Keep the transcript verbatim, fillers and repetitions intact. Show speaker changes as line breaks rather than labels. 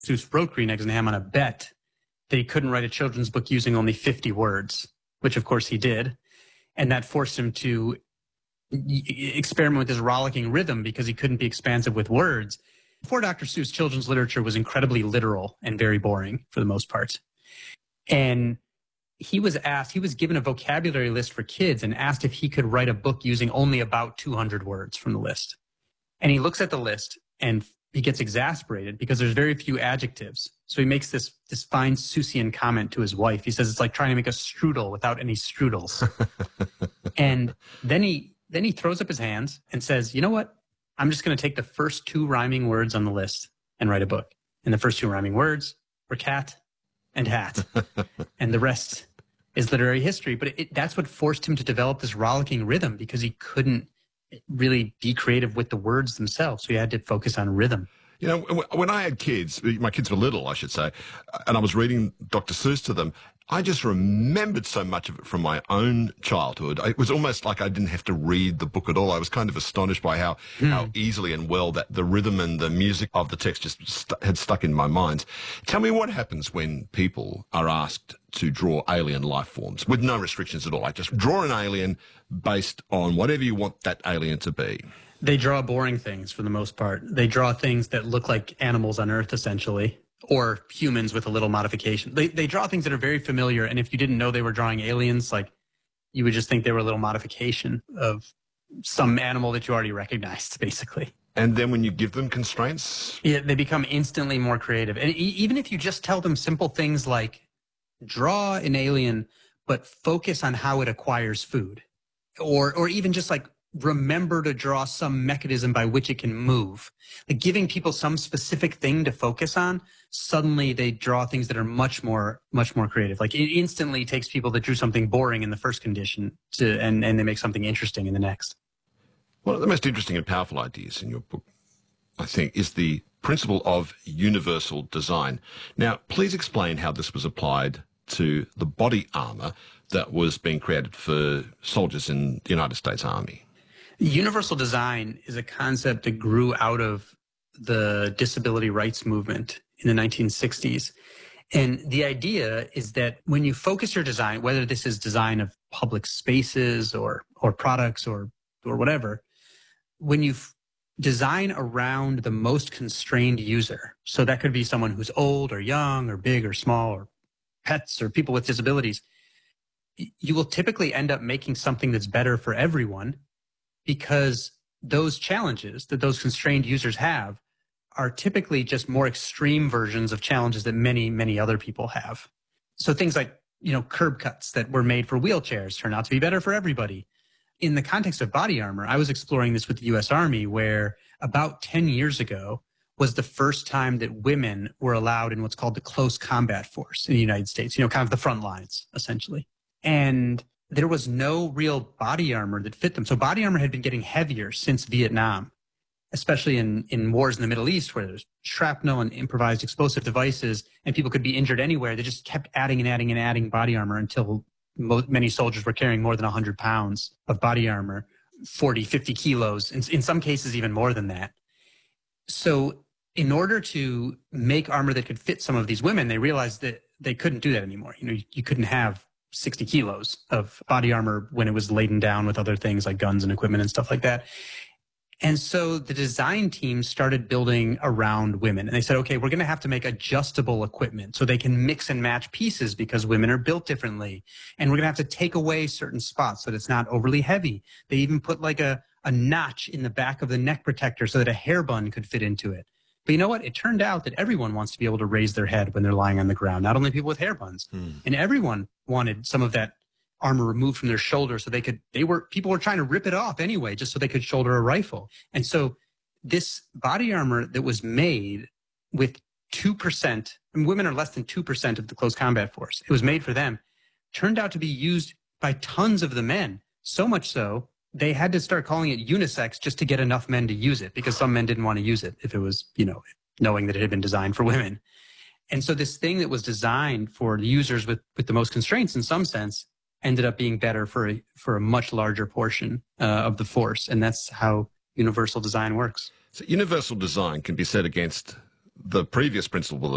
Seuss wrote Green Eggs and Ham on a bet that he couldn't write a children's book using only fifty words, which of course he did. And that forced him to experiment with his rollicking rhythm because he couldn't be expansive with words. Before Doctor Seuss, children's literature was incredibly literal and very boring for the most part. And he was asked, he was given a vocabulary list for kids and asked if he could write a book using only about two hundred words from the list. And he looks at the list and he gets exasperated because there's very few adjectives. So he makes this, this fine Seussian comment to his wife. He says it's like trying to make a strudel without any strudels. And then he, then he throws up his hands and says, you know what? I'm just going to take the first two rhyming words on the list and write a book. And the first two rhyming words were cat and hat. And the rest is literary history. But it, that's what forced him to develop this rollicking rhythm because he couldn't really be creative with the words themselves. So he had to focus on rhythm.
You know, when I had kids, my kids were little, I should say, and I was reading Doctor Seuss to them, I just remembered so much of it from my own childhood. It was almost like I didn't have to read the book at all. I was kind of astonished by how, hmm. how easily and well that the rhythm and the music of the text just st- had stuck in my mind. Tell me what happens when people are asked to draw alien life forms with no restrictions at all. Like just draw an alien based on whatever you want that alien to be.
They draw boring things for the most part. They draw things that look like animals on Earth, essentially, or humans with a little modification. They they draw things that are very familiar, and if you didn't know they were drawing aliens, like, you would just think they were a little modification of some animal that you already recognized, basically.
And then when you give them constraints?
Yeah, they become instantly more creative. And e- even if you just tell them simple things like, draw an alien, but focus on how it acquires food, or or even just like, remember to draw some mechanism by which it can move. Like giving people some specific thing to focus on, suddenly they draw things that are much more, much more creative. Like it instantly takes people that drew something boring in the first condition to, and, and they make something interesting in the next.
One of the most interesting and powerful ideas in your book, I think, is the principle of universal design. Now, please explain how this was applied to the body armor that was being created for soldiers in the United States Army.
Universal design is a concept that grew out of the disability rights movement in the nineteen sixties. And the idea is that when you focus your design, whether this is design of public spaces or, or products or, or whatever, when you f- design around the most constrained user, so that could be someone who's old or young or big or small or pets or people with disabilities, you will typically end up making something that's better for everyone, because those challenges that those constrained users have are typically just more extreme versions of challenges that many, many other people have. So things like, you know, curb cuts that were made for wheelchairs turn out to be better for everybody. In the context of body armor, I was exploring this with the U S Army, where about ten years ago was the first time that women were allowed in what's called the close combat force in the United States, you know, kind of the front lines, essentially. And there was no real body armor that fit them. So body armor had been getting heavier since Vietnam, especially in, in wars in the Middle East where there's shrapnel and improvised explosive devices and people could be injured anywhere. They just kept adding and adding and adding body armor until mo- many soldiers were carrying more than one hundred pounds of body armor, forty, fifty kilos, in, in some cases even more than that. So in order to make armor that could fit some of these women, they realized that they couldn't do that anymore. You know, you, you couldn't have sixty kilos of body armor when it was laden down with other things like guns and equipment and stuff like that. And so the design team started building around women. And they said, okay, we're going to have to make adjustable equipment so they can mix and match pieces because women are built differently. And we're going to have to take away certain spots so that it's not overly heavy. They even put like a, a notch in the back of the neck protector so that a hair bun could fit into it. But you know what? It turned out that everyone wants to be able to raise their head when they're lying on the ground, not only people with hair buns. Hmm. And everyone wanted some of that armor removed from their shoulder so they could, they were, people were trying to rip it off anyway, just so they could shoulder a rifle. And so this body armor that was made with two percent, and women are less than two percent of the close combat force, it was made for them, turned out to be used by tons of the men. So much so, they had to start calling it unisex just to get enough men to use it, because some men didn't want to use it if it was, you know, knowing that it had been designed for women. And so this thing that was designed for the users with, with the most constraints in some sense ended up being better for a, for a much larger portion uh, of the force. And that's how universal design works.
So universal design can be set against the previous principle